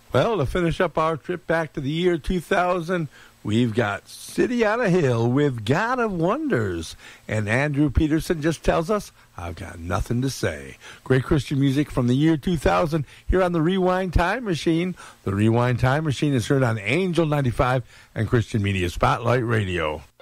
Well, to finish up our trip back to the year 2000, we've got City on a Hill with God of Wonders. And Andrew Peterson just tells us, I've got nothing to say. Great Christian music from the year 2000 here on the Rewind Time Machine. The Rewind Time Machine is heard on Angel 95 and Christian Media Spotlight Radio.